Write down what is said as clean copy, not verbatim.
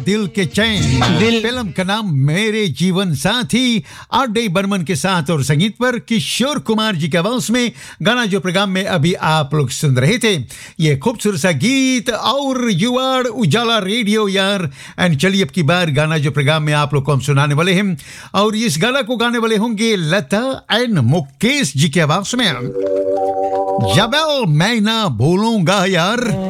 दिल के चैन। फिल्म का नाम मेरे जीवन साथी, R.D. बर्मन के साथ और संगीत पर किशोर कुमार जी के आवाज में गाना जो प्रोग्राम में अभी आप लोग सुन रहे थे। ये खूबसूरत सा गीत और युवाड़ उजाला रेडियो यार। एंड चलिए अब की बार गाना जो प्रोग्राम में आप लोग को हम सुनाने वाले हैं और इस गाना को गाने वाले होंगे लता एंड मुकेश जी के आवाज में। जबल मैं ना भूलूंगा यार।